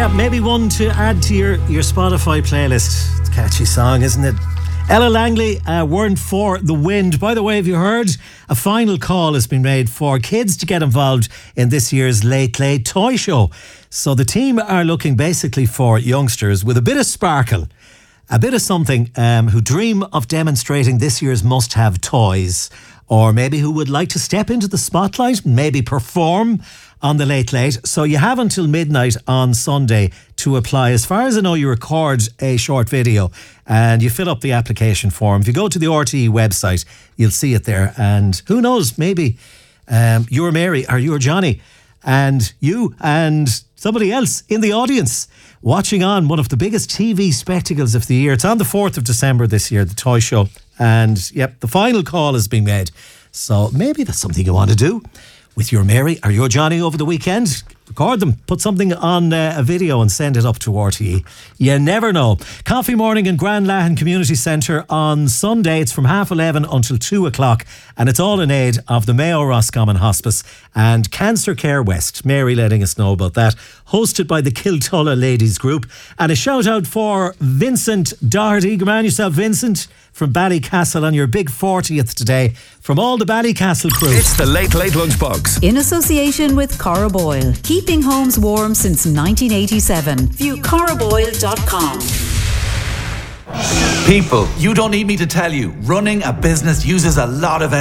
Yeah, maybe one to add to your Spotify playlist. It's a catchy song, isn't it? Ella Langley, Weren't For the Wind. By the way, have you heard? A final call has been made for kids to get involved in this year's Late Late Toy Show. So the team are looking basically for youngsters with a bit of sparkle, a bit of something, who dream of demonstrating this year's must-have toys, or maybe who would like to step into the spotlight, maybe perform on the Late Late. So you have until midnight on Sunday to apply. As far as I know, you record a short video and you fill up the application form. If you go to the RTE website, you'll see it there. And who knows, maybe you're Mary or you're Johnny, and you and somebody else in the audience watching on one of the biggest TV spectacles of the year. It's on the 4th of December this year, the Toy Show. And yep, the final call has been made. So maybe that's something you want to do with your Mary or your Johnny over the weekend. Record them, put something on a video and send it up to RTE. You never know. Coffee Morning in Grand Lahan Community Centre on Sunday. It's from 11:30 until 2 o'clock, and it's all in aid of the Mayo Roscommon Hospice and Cancer Care West. Mary letting us know about that. Hosted by the Kiltulla Ladies Group. And a shout out for Vincent Doherty. Good man yourself, Vincent, from Ballycastle on your big 40th today. From all the Ballycastle crew. It's the Late Late Lunchbox. In association with Cora Boyle. Keeping homes warm since 1987. View coraboyle.com. People, you don't need me to tell you, running a business uses a lot of